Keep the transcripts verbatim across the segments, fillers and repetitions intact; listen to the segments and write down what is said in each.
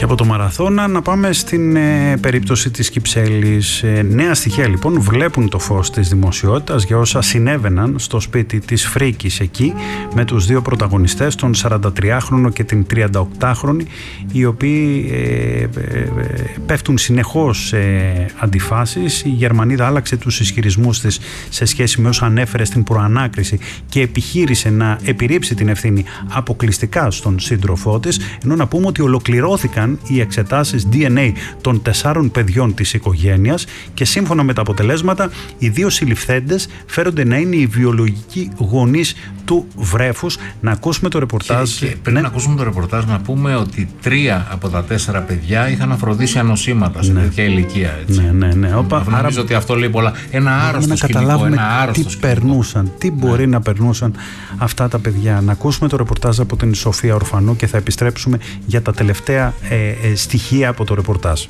από το Μαραθώνα να πάμε στην ε, περίπτωση της Κυψέλης. Ε, νέα στοιχεία λοιπόν βλέπουν το φως της δημοσιότητας για όσα συνέβαιναν στο σπίτι της Φρίκης εκεί με τους δύο πρωταγωνιστές, τον σαραντατριάχρονο και την τριανταοκτάχρονη, οι οποίοι ε, ε, ε, πέφτουν συνεχώς σε αντιφάσεις. Η Γερμανίδα άλλαξε τους ισχυρισμούς της σε σχέση με όσα ανέφερε στην προανάκριση και επιχείρησε να επιρρύψει την ευθύνη αποκλειστικά στον σύντροφό της, ενώ να πούμε ότι ολοκληρώθηκαν οι εξετάσεις ντι εν έι των τεσσάρων παιδιών της οικογένειας και σύμφωνα με τα αποτελέσματα οι δύο συλληφθέντες φέρονται να είναι οι βιολογικοί γονείς του βρέφους. Να ακούσουμε το ρεπορτάζ. Και, και πριν ναι. να ακούσουμε το ρεπορτάζ, να πούμε ότι τρία από τα τέσσερα παιδιά είχαν αφροδίσια νοσήματα σε ναι. τέτοια ηλικία. Έτσι. Ναι, ναι, ναι. Οπα, νομίζω άρα... ότι αυτό λέει πολλά. Ένα άρρωστο σκηνικό. Να καταλάβουμε ένα άρρωστο τι σκηνικό. περνούσαν, τι μπορεί ναι. να περνούσαν αυτά τα παιδιά. Να ακούσουμε το ρεπορτάζ από την Σοφία Ορφανού και θα επιστρέψουμε για τα τελευταία ε, ε, στοιχεία από το ρεπορτάζ.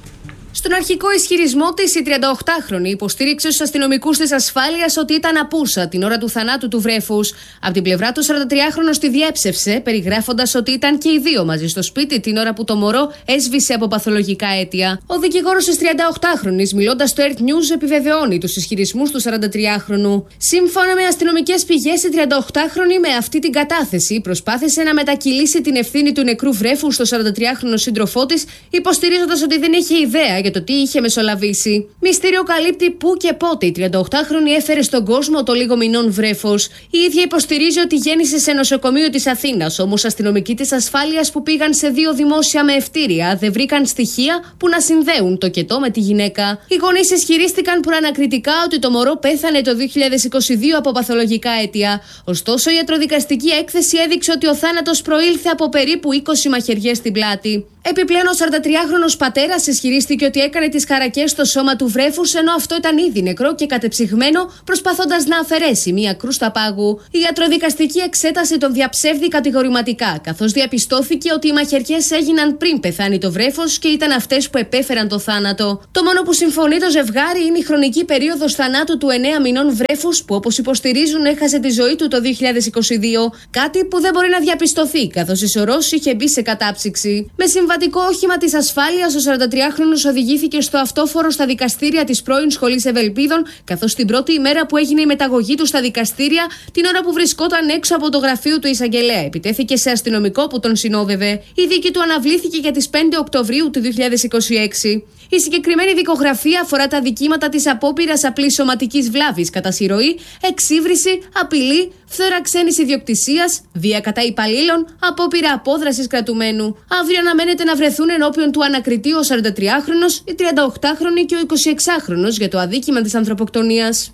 Στον αρχικό ισχυρισμό της, η τριανταοκτάχρονη υποστήριξε στους αστυνομικούς της ασφάλειας ότι ήταν απούσα την ώρα του θανάτου του βρέφους. Από την πλευρά του, ο σαραντατριάχρονος τη διέψευσε, περιγράφοντας ότι ήταν και οι δύο μαζί στο σπίτι την ώρα που το μωρό έσβησε από παθολογικά αίτια. Ο δικηγόρος της τριανταοκτάχρονης, μιλώντας στο Earth News, επιβεβαιώνει τους ισχυρισμούς του σαραντατριάχρονου. Σύμφωνα με αστυνομικές πηγές, η τριανταοκτάχρονη με αυτή την κατάθεση προσπάθησε να μετακυλήσει την ευθύνη του νεκρού βρέφου στο σαραντατριάχρονο σύντροφό της, υποστηρίζοντας ότι δεν είχε ιδέα για το τι είχε μεσολαβήσει. Μυστήριο καλύπτει πού και πότε η τριανταοκτάχρονη έφερε στον κόσμο το λίγο μηνών βρέφος. Η ίδια υποστηρίζει ότι γέννησε σε νοσοκομείο της Αθήνας, όμως αστυνομικοί της ασφάλειας που πήγαν σε δύο δημόσια με ευτήρια δεν βρήκαν στοιχεία που να συνδέουν το κετό με τη γυναίκα. Οι γονείς ισχυρίστηκαν προανακριτικά ότι το μωρό πέθανε το δύο χιλιάδες είκοσι δύο από παθολογικά αίτια. Ωστόσο, η ιατροδικαστική έκθεση έδειξε ότι ο θάνατος προήλθε από περίπου είκοσι μαχαιριές στην πλάτη. Επιπλέον, ο σαραντατριάχρονος πατέρας ισχυρίστηκε ότι έκανε τις χαρακές στο σώμα του βρέφους, ενώ αυτό ήταν ήδη νεκρό και κατεψυγμένο, προσπαθώντας να αφαιρέσει μία κρούστα πάγου. Η ιατροδικαστική εξέταση τον διαψεύδει κατηγορηματικά, καθώς διαπιστώθηκε ότι οι μαχαιριές έγιναν πριν πεθάνει το βρέφος και ήταν αυτές που επέφεραν το θάνατο. Το μόνο που συμφωνεί το ζευγάρι είναι η χρονική περίοδος θανάτου του εννέα μηνών βρέφους, που όπως υποστηρίζουν έχασε τη ζωή του το δύο χιλιάδες είκοσι δύο, κάτι που δεν μπορεί να διαπιστωθεί, καθώς η σωρός είχε μπει σε κατάψυξη. Με συμβατικό όχημα της ασφάλειας, ο σαραντατριάχρονος οδηγήθηκε στο αυτόφορο στα δικαστήρια της πρώην Σχολής Ευελπίδων, καθώς την πρώτη ημέρα που έγινε η μεταγωγή του στα δικαστήρια, την ώρα που βρισκόταν έξω από το γραφείο του εισαγγελέα, επιτέθηκε σε αστυνομικό που τον συνόδευε. Η δίκη του αναβλήθηκε για τις πέντε Οκτωβρίου του δύο χιλιάδες είκοσι έξι. Η συγκεκριμένη δικογραφία αφορά τα δικήματα της απόπειρας απλής σωματικής βλάβης κατά συρροή, εξύβριση, απειλή, φθορά ξένης ιδιοκτησίας, βία κατά υπαλλήλων, απόπειρα απόδρασης κρατουμένου. Αύριο αναμένεται να βρεθούν ενώπιον του ανακριτή ο σαραντατριάχρονος, η τριανταοκτάχρονη και ο εικοσιεξάχρονος για το αδίκημα της ανθρωποκτονίας.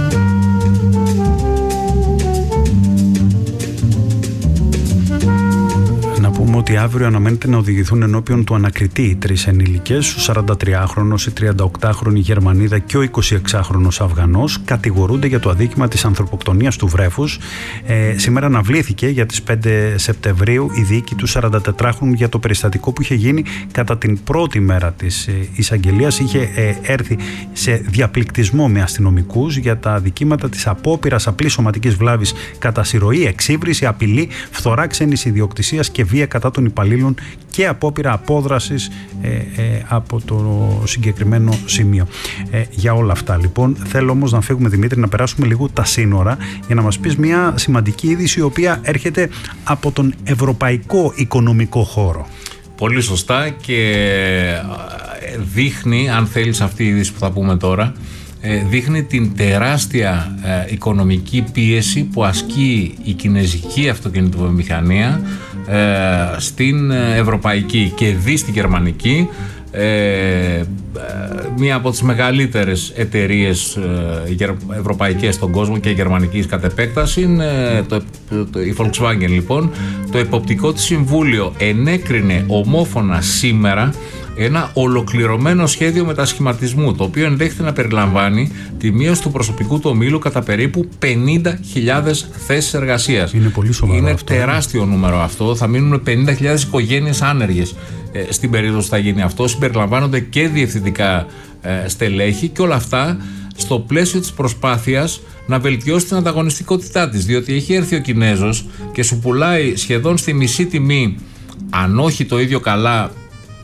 Πούμε ότι αύριο αναμένεται να οδηγηθούν ενώπιον του ανακριτή οι τρεις ενήλικες, ο σαραντατριάχρονος, η τριανταοκτάχρονη Γερμανίδα και ο εικοσιεξάχρονος Αφγανός, κατηγορούνται για το αδίκημα της ανθρωποκτονίας του βρέφους. Ε, σήμερα αναβλήθηκε για τις πέντε Σεπτεμβρίου η δίκη του σαραντατετράχρονου για το περιστατικό που είχε γίνει κατά την πρώτη μέρα της ε, εισαγγελίας. Είχε ε, έρθει σε διαπληκτισμό με αστυνομικούς για τα αδικήματα της απόπειρας απλής σωματικής βλάβης κατά συρροή, εξύβριση, απειλή, φθορά ξένης ιδιοκτησίας και βία κατά των υπαλλήλων και απόπειρα απόδρασης ε, ε, από το συγκεκριμένο σημείο. Ε, για όλα αυτά λοιπόν θέλω όμως να φύγουμε, Δημήτρη, να περάσουμε λίγο τα σύνορα για να μας πεις μια σημαντική είδηση η οποία έρχεται από τον ευρωπαϊκό οικονομικό χώρο. Πολύ σωστά, και δείχνει, αν θέλεις, αυτή η είδηση που θα πούμε τώρα, δείχνει την τεράστια ε, οικονομική πίεση που ασκεί η κινεζική αυτοκινητοβιομηχανία ε, στην ευρωπαϊκή και δι στη γερμανική. Ε, μία από τις μεγαλύτερες εταιρείες ε, ευρωπαϊκές στον κόσμο και γερμανικής κατ' επέκταση είναι το, το, η Volkswagen. Λοιπόν, το εποπτικό της συμβούλιο ενέκρινε ομόφωνα σήμερα ένα ολοκληρωμένο σχέδιο μετασχηματισμού, το οποίο ενδέχεται να περιλαμβάνει τη μείωση του προσωπικού του ομίλου κατά περίπου πενήντα χιλιάδες θέσεις εργασίας. Είναι πολύ σοβαρό. Είναι αυτό, τεράστιο ε? νούμερο αυτό. Θα μείνουν πενήντα χιλιάδες οικογένειες άνεργες ε, στην περίοδο που θα γίνει αυτό. Συμπεριλαμβάνονται και διευθυντικά ε, στελέχη, και όλα αυτά στο πλαίσιο της προσπάθειας να βελτιώσει την ανταγωνιστικότητά της. Διότι έχει έρθει ο Κινέζος και σου πουλάει σχεδόν στη μισή τιμή, αν όχι το ίδιο καλά,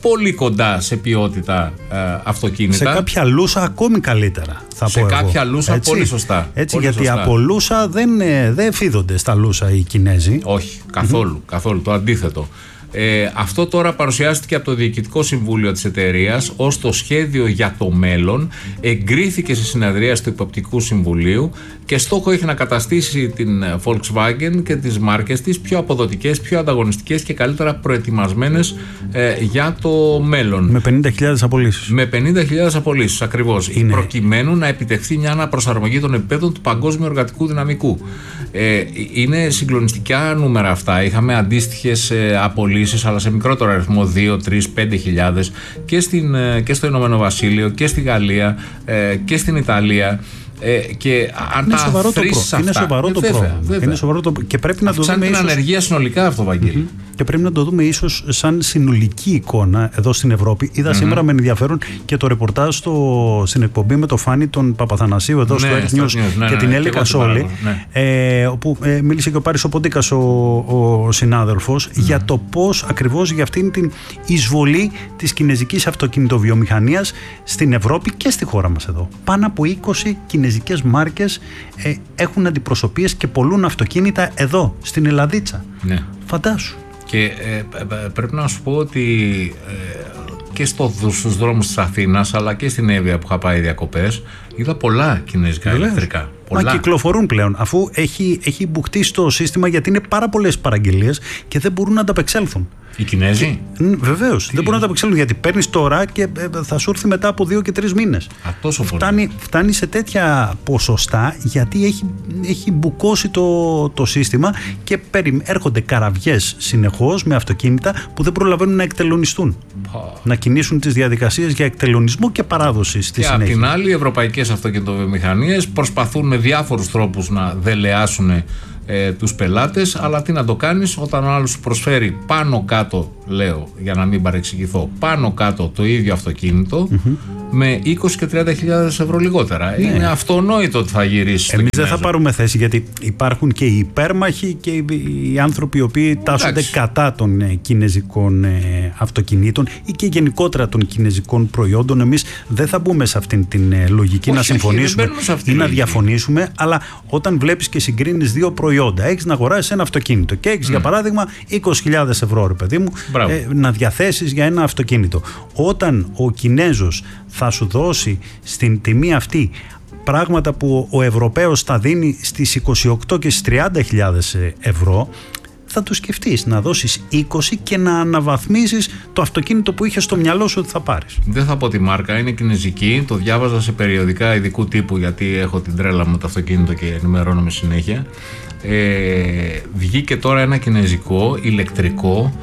πολύ κοντά σε ποιότητα ε, αυτοκίνητα. Σε κάποια λούσα ακόμη καλύτερα, θα σε πω κάποια εγώ. λούσα Έτσι, πολύ σωστά. Έτσι, πολύ γιατί σωστά. από λούσα δεν, δεν φίδονται στα λούσα οι Κινέζοι. Όχι, καθόλου, mm-hmm. καθόλου, το αντίθετο. Ε, αυτό τώρα παρουσιάστηκε από το Διοικητικό Συμβούλιο της εταιρείας ως το σχέδιο για το μέλλον, εγκρίθηκε σε συνεδρία του Υποπτικού Συμβουλίου και στόχο έχει να καταστήσει την Volkswagen και τις μάρκες της πιο αποδοτικές, πιο ανταγωνιστικές και καλύτερα προετοιμασμένες ε, για το μέλλον. Με πενήντα χιλιάδες απολύσεις. Με πενήντα χιλιάδες απολύσεις, ακριβώς. Είναι... Προκειμένου να επιτευχθεί μια αναπροσαρμογή των επιπέδων του παγκόσμιου εργατικού δυναμικού. Ε, είναι συγκλονιστικά νούμερα αυτά. Είχαμε αντίστοιχες ε, απολύσεις, αλλά σε μικρότερο αριθμό, δύο, τρεις, πέντε χιλιάδες και, στην, ε, και στο Ηνωμένο Βασίλειο και στη Γαλλία ε, και στην Ιταλία. Ε, και αν είναι τα σοβαρό το, αυτά, είναι σοβαρό ε, το βέβαια, πρόβλημα. Βέβαια. Είναι σοβαρό το... Και πρέπει να το δούμε την ίσως... ανεργία συνολικά αυτό, Βαγγέλη. Mm-hmm. Και πρέπει να το δούμε ίσως σαν συνολική εικόνα εδώ στην Ευρώπη. Είδα mm-hmm. σήμερα με ενδιαφέρον και το ρεπορτάζ στο... στην εκπομπή με το Φάνη τον Παπαθανασίου εδώ ναι, στο Earth News ναι, και ναι, την ναι, Έλλη Κασόλη, ναι. ε, όπου ε, μίλησε και ο Πάρης ο Ποντίκας ο, ο συνάδελφος mm-hmm. για το πώς ακριβώς για αυτήν την εισβολή της κινεζικής αυτοκινητοβιομηχανίας στην Ευρώπη και στη χώρα μας εδώ. Πάνω από είκοσι κινεζικές μάρκες ε, έχουν αντιπροσωπείες και πολλούν αυτοκίνητα εδώ, στην Ελλαδίτσα. Ναι. Φαντάσου. Και ε, πρέπει να σου πω ότι ε, και στο, στους δρόμους της Αθήνας αλλά και στην Εύβοια που είχα πάει διακοπές είδα πολλά κινέζικα ηλεκτρικά. Πολλά. Μα κυκλοφορούν πλέον αφού έχει, έχει μπουχτίσει το σύστημα, γιατί είναι πάρα πολλές παραγγελίες και δεν μπορούν να ανταπεξέλθουν. Οι Κινέζοι? Βεβαίως, δεν μπορούν να ανταπεξέλθουν γιατί παίρνεις τώρα και θα σου έρθει μετά από δύο και τρεις μήνες. Α, τόσο φτάνει, φτάνει σε τέτοια ποσοστά γιατί έχει, έχει μπουκώσει το, το σύστημα και περι, έρχονται καραβιές συνεχώς με αυτοκίνητα που δεν προλαβαίνουν να εκτελονιστούν. Oh. Να κινήσουν τις διαδικασίες για εκτελονισμό και παράδοση στη και συνέχεια. Και απ' την άλλη, οι ευρωπαϊκές αυτοκινητοβιομηχανίες προσπαθούν με διάφορους τρόπους να δελεάσουν ε, τους πελάτες, αλλά τι να το κάνεις όταν ο άλλος σου προσφέρει πάνω κάτω, λέω για να μην παρεξηγηθώ, πάνω κάτω το ίδιο αυτοκίνητο mm-hmm. με είκοσι και τριάντα χιλιάδες ευρώ λιγότερα. Ναι. Είναι αυτονόητο ότι θα γυρίσει. Εμείς δεν θα πάρουμε θέση γιατί υπάρχουν και οι υπέρμαχοι και οι άνθρωποι οι οποίοι τάσσονται Εντάξει. κατά των ε, κινέζικων ε, αυτοκινήτων ή και γενικότερα των κινέζικων προϊόντων. Εμείς δεν θα μπούμε σε αυτήν την ε, λογική όχι, να συμφωνήσουμε ή να διαφωνήσουμε, αλλά όταν βλέπεις και συγκρίνεις δύο προϊόντα, έχεις να αγοράσεις ένα αυτοκίνητο και έχεις mm. για παράδειγμα είκοσι χιλιάδες ευρώ, ρε παιδί μου, ε, να διαθέσεις για ένα αυτοκίνητο. Όταν ο Κινέζος θα σου δώσει στην τιμή αυτή πράγματα που ο Ευρωπαίος θα δίνει στις είκοσι οκτώ και στις τριάντα χιλιάδες ευρώ, θα το σκεφτείς να δώσεις είκοσι και να αναβαθμίσεις το αυτοκίνητο που είχες στο μυαλό σου ότι θα πάρεις. Δεν θα πω τη μάρκα, είναι κινεζική, το διάβαζα σε περιοδικά ειδικού τύπου γιατί έχω την τρέλα μου το αυτοκίνητο και ενημερώνομαι συνέχεια. Ε, βγήκε τώρα ένα κινεζικό ηλεκτρικό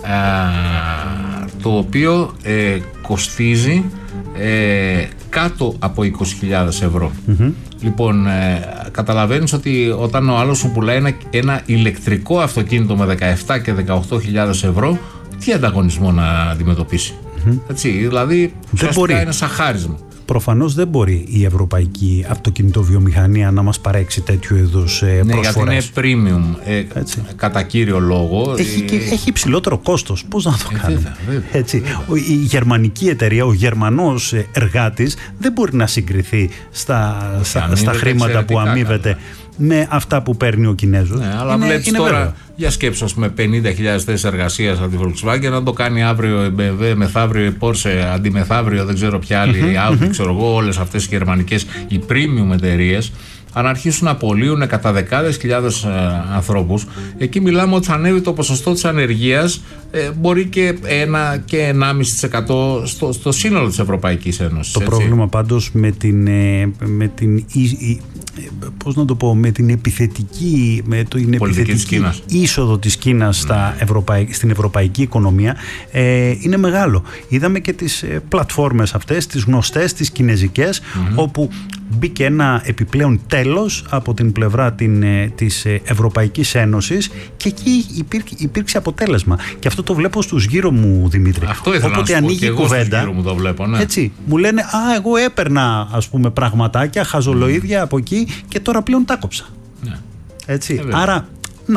α, το οποίο ε, κοστίζει ε, κάτω από είκοσι χιλιάδες ευρώ. Mm-hmm. Λοιπόν, ε, καταλαβαίνεις ότι όταν ο άλλος σου πουλάει ένα, ένα ηλεκτρικό αυτοκίνητο με δεκαεπτά και δεκαοκτώ χιλιάδες ευρώ, τι ανταγωνισμό να αντιμετωπίσει. Mm-hmm. Έτσι, δηλαδή ουσιαστικά είναι σαν χάρισμα. Προφανώς δεν μπορεί η ευρωπαϊκή αυτοκινητοβιομηχανία να μας παρέξει τέτοιου είδους ε, ναι, προσφορές. Γιατί είναι premium ε, κατά κύριο λόγο. Έχει, και, έχει υψηλότερο κόστος. Πώς να το ε, κάνει. βέβαια, βέβαια. Έτσι. Η γερμανική εταιρεία, ο Γερμανός εργάτης δεν μπορεί να συγκριθεί στα, στα, στα χρήματα που αμείβεται καλά. με αυτά που παίρνει ο Κινέζος. Ναι, αλλά είναι, βλέπεις είναι τώρα, βέβαιο. Για σκέψου, με πενήντα χιλιάδες θέσεις εργασίας από τη Volkswagen, να το κάνει αύριο η μπι εμ ντάμπλιου, μεθαύριο η Porsche, αντιμεθαύριο δεν ξέρω ποια άλλη, η Audi, ξέρω εγώ, όλες αυτές οι γερμανικές, οι premium εταιρείες, αν αρχίσουν να απολύουν κατά δεκάδες χιλιάδες ε, ανθρώπους, εκεί μιλάμε ότι θα ανέβει το ποσοστό της ανεργίας ε, μπορεί και ένα και ενάμιση τοις εκατό στο, στο σύνολο της Ευρωπαϊκής Ένωσης. Το έτσι. πρόβλημα πάντως με την, με την πώς να το πω, με την επιθετική, με την επιθετική της Κίνας. είσοδο της Κίνας στα Ευρωπαϊ, στην ευρωπαϊκή οικονομία ε, είναι μεγάλο. Είδαμε και τις ε, πλατφόρμες αυτές, τις γνωστές, τις κινεζικές, mm-hmm. όπου μπήκε ένα επιπλέον τέλος από την πλευρά την, ε, της ε, Ευρωπαϊκής Ένωσης και εκεί υπήρξε, υπήρξε αποτέλεσμα. Και αυτό το βλέπω στους γύρω μου, Δημήτρη. Αυτό ήθελα Όποτε να σου πω, ανοίγει και εγώ κουβέντα, στους γύρω μου το βλέπω, ναι. Έτσι, μου λένε «Α, εγώ έπαιρνα, ας πούμε, πραγματάκια, χαζολογίδια mm. από εκεί και τώρα πλέον τα κόψα». Ναι. Έτσι, ε, άρα, να,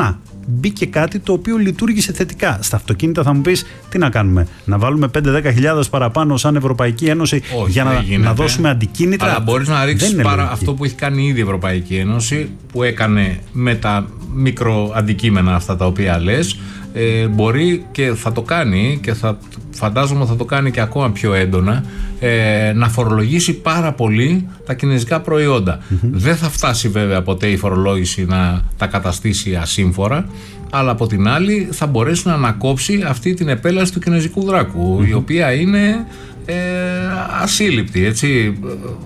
μπήκε κάτι το οποίο λειτουργήσε θετικά. Στα αυτοκίνητα θα μου πεις τι να κάνουμε, να βάλουμε πέντε με δέκα χιλιάδες παραπάνω σαν Ευρωπαϊκή Ένωση? Όχι, για να, να δώσουμε αντικίνητρα? Αλλά μπορείς να ρίξεις παρά αυτό που έχει κάνει ήδη η Ευρωπαϊκή Ένωση, που έκανε με τα μικροαντικείμενα αυτά τα οποία λες. Ε, μπορεί και θα το κάνει, και θα, φαντάζομαι θα το κάνει και ακόμα πιο έντονα, ε, να φορολογήσει πάρα πολύ τα κινέζικα προϊόντα. Mm-hmm. Δεν θα φτάσει βέβαια ποτέ η φορολόγηση να τα καταστήσει ασύμφορα, αλλά από την άλλη θα μπορέσει να ανακόψει αυτή την επέλαση του κινέζικου δράκου, mm-hmm. η οποία είναι ε, ασύλληπτη, έτσι.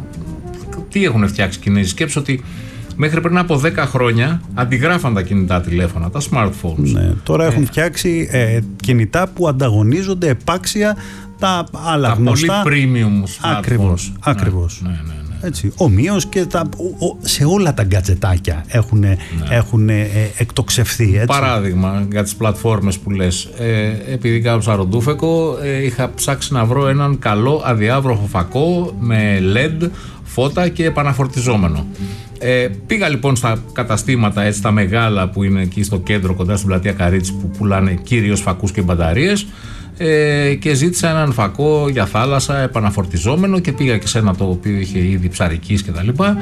Τι έχουν φτιάξει οι Κινέζοι? Σκέψου ότι μέχρι πριν από δέκα χρόνια αντιγράφαν τα κινητά τηλέφωνα, τα smartphones. Ναι, τώρα ε, έχουν φτιάξει ε, κινητά που ανταγωνίζονται επάξια τα άλλα τα γνωστά. Τα πολύ premium smartphones. Ακριβώς, ακριβώς. Ναι, ναι, ναι, ναι. Έτσι, ομοίως και τα, ο, σε όλα τα γκατζετάκια έχουν, ναι. έχουν ε, εκτοξευθεί. Έτσι. Παράδειγμα για τις πλατφόρμες που λες, ε, επειδή κάνω σαροντούφεκο, ε, είχα ψάξει να βρω έναν καλό αδιάβροχο φακό με ελ ι ντι, φώτα και επαναφορτιζόμενο. Ε, πήγα λοιπόν στα καταστήματα, έτσι, τα μεγάλα που είναι εκεί στο κέντρο κοντά στην πλατεία Καρίτσι, που πουλάνε κυρίως φακούς και μπαταρίες, ε, και ζήτησα έναν φακό για θάλασσα επαναφορτιζόμενο, και πήγα και σε ένα το οποίο είχε ήδη ψαρικής και τα λοιπά,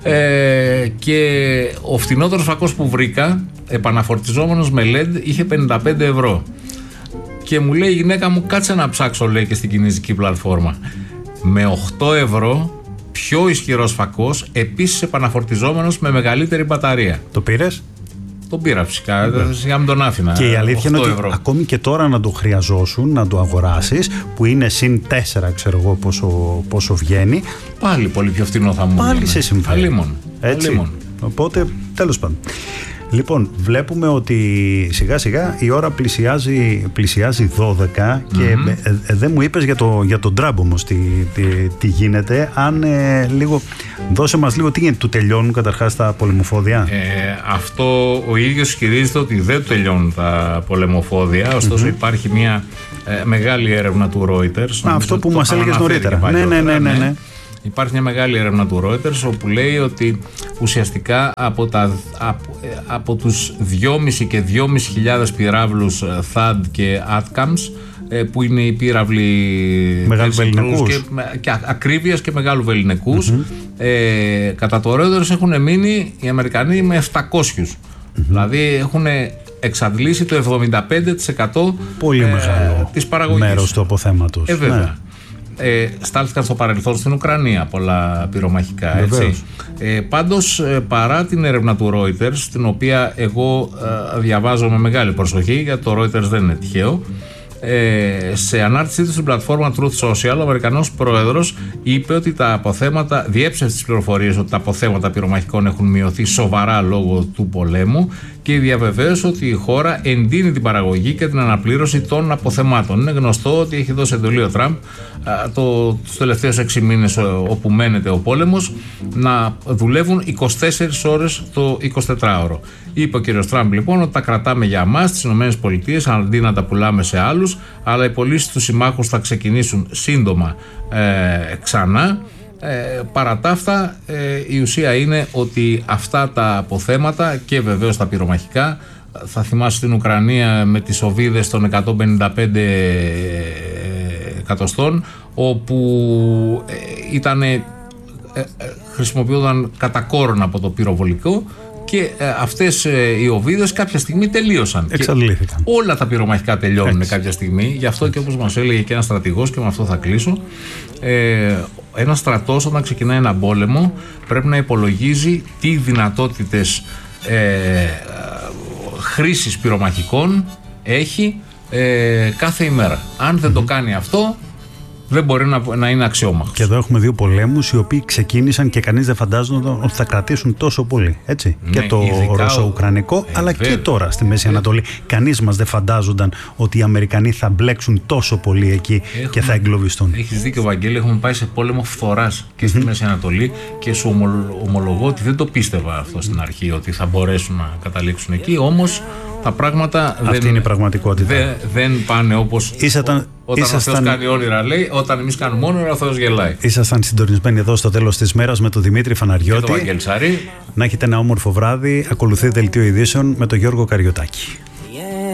ε, και ο φθηνότερος φακός που βρήκα επαναφορτιζόμενος με ελ ι ντι είχε πενήντα πέντε ευρώ, και μου λέει η γυναίκα μου, κάτσε να ψάξω, λέει, και στην κινέζικη πλατφόρμα. Με οκτώ ευρώ πιο ισχυρός φακός, επίσης επαναφορτιζόμενος με μεγαλύτερη μπαταρία. Το πήρες? Τον πήρα φυσικά, σιγά μην τον άφηνα. Και η αλήθεια είναι ότι ευρώ. Ακόμη και τώρα να το χρειαζόσουν, να το αγοράσεις, που είναι συν τέσσερα, ξέρω εγώ πόσο, πόσο βγαίνει, πάλι πολύ πιο φθηνό θα μου πάλι σε συμφέρει. Αλίμον. Έτσι. Αλίμον. Οπότε, τέλος πάντων. Λοιπόν, βλέπουμε ότι σιγά σιγά η ώρα πλησιάζει, πλησιάζει δώδεκα, mm-hmm. και ε, ε, δεν μου είπες για, το, για τον Τραμπ όμως τι, τι, τι γίνεται. Αν ε, λίγο, δώσε μας λίγο τι γίνεται, του τελειώνουν καταρχάς τα πολεμοφόδια? Ε, αυτό ο ίδιος ισχυρίζεται ότι δεν τελειώνουν τα πολεμοφόδια, ωστόσο mm-hmm. υπάρχει μια ε, μεγάλη έρευνα του Reuters. Α, αυτό που μας έλεγες νωρίτερα. Ναι, ναι, ναι, ναι, ναι. Υπάρχει μια μεγάλη έρευνα του Reuters όπου λέει ότι ουσιαστικά από, τα, από, από τους δυόμισι και δυόμισι χιλιάδες πυράβλους θαντ και άτκαμς, που είναι οι πύραυλοι μεγάλου βεληνικούς και, και ακρίβειας και μεγάλου βεληνικούς, mm-hmm. ε, κατά το Reuters έχουν μείνει οι Αμερικανοί με επτακόσιους. Mm-hmm. Δηλαδή έχουν εξαντλήσει το εβδομήντα πέντε τοις εκατό πολύ ε, μεγάλο της παραγωγής. Μέρος του αποθέματος. Ε, βέβαια. Ναι. Ε, στάλθηκαν στο παρελθόν στην Ουκρανία πολλά πυρομαχικά, έτσι. Ε, πάντως, ε, παρά την έρευνα του Reuters, την οποία εγώ ε, διαβάζω με μεγάλη προσοχή, γιατί το Reuters δεν είναι τυχαίο, ε, σε ανάρτησή του στην πλατφόρμα Truth Social, ο Αμερικανός πρόεδρος είπε ότι τα αποθέματα, διέψευσε τις πληροφορίες ότι τα αποθέματα πυρομαχικών έχουν μειωθεί σοβαρά λόγω του πολέμου, και διαβεβαίωσε ότι η χώρα εντείνει την παραγωγή και την αναπλήρωση των αποθεμάτων. Είναι γνωστό ότι έχει δώσει εντολή ο Τραμπ το, τους τελευταίους έξι μήνες όπου μένεται ο πόλεμος να δουλεύουν είκοσι τέσσερις ώρες το εικοσιτετράωρο. Είπε ο κ. Τραμπ λοιπόν ότι τα κρατάμε για εμάς στις ΗΠΑ αντί να τα πουλάμε σε άλλους, αλλά οι πωλήσεις του συμμάχους θα ξεκινήσουν σύντομα ε, ξανά. Ε, παρά τα αυτά, ε, η ουσία είναι ότι αυτά τα αποθέματα και βεβαίως τα πυρομαχικά, θα θυμάσαι στην Ουκρανία με τις οβίδες των εκατόν πενήντα πέντε εκατοστών, όπου ε, ήταν, ε, ε, χρησιμοποιούνταν κατά κόρον από το πυροβολικό, και ε, αυτές ε, οι οβίδες κάποια στιγμή τελείωσαν. Εξαντλήθηκαν. Όλα τα πυρομαχικά τελειώνουν Έτσι. κάποια στιγμή. Γι' αυτό και όπως μας έλεγε και ένας στρατηγός, και με αυτό θα κλείσω, ε, ένας στρατός όταν ξεκινάει έναν πόλεμο πρέπει να υπολογίζει τι δυνατότητες ε, χρήσης πυρομαχικών έχει ε, κάθε ημέρα. Αν δεν mm-hmm. το κάνει αυτό, δεν μπορεί να, να είναι αξιόμαχος. Και εδώ έχουμε δύο πολέμους οι οποίοι ξεκίνησαν και κανείς δεν φαντάζονταν ότι θα κρατήσουν τόσο πολύ. Έτσι. Ναι, και το Ρωσο-Ουκρανικό, ε, αλλά βέβαια, και τώρα στη Μέση Ανατολή. Κανείς μας δεν φαντάζονταν ότι οι Αμερικανοί θα μπλέξουν τόσο πολύ εκεί έχουμε, και θα εγκλωβιστούν. Έχεις δίκιο, Βαγγέλη. Έχουμε πάει σε πόλεμο φθοράς και στη mm-hmm. Μέση Ανατολή, και σου ομολογώ ότι δεν το πίστευα αυτό στην αρχή, ότι θα μπορέσουν να καταλήξουν εκεί. Όμως τα πράγματα Αυτή δεν, είναι η πραγματικότητα. δεν, δεν πάνε όπως Ήσασταν, όταν ήσασταν, ο Θεός κάνει όνειρα, λέει, όταν εμείς κάνουμε όνειρα ο Θεός γελάει. Ήσασταν συντονισμένοι εδώ στο τέλος της μέρας με τον Δημήτρη Φαναριώτη. Και τον Βαγγέλη Σαρή. Να έχετε ένα όμορφο βράδυ. Ακολουθεί δελτίο ειδήσεων με τον Γιώργο Καριωτάκη.